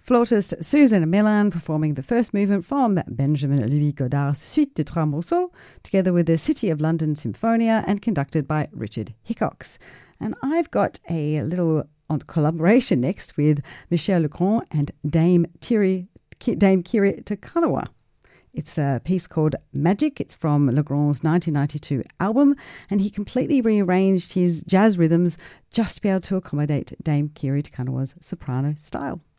Flautist Susan Milan performing the first movement from Benjamin Louis Godard's Suite de Trois Morceaux, together with the City of London Symphonia and conducted by Richard Hickox. And I've got a little collaboration next with Michel Legrand and Dame Kiri Te Kanawa. It's a piece called Magic. It's from Legrand's 1992 album, and he completely rearranged his jazz rhythms just to be able to accommodate Dame Kiri Te Kanawa's soprano style.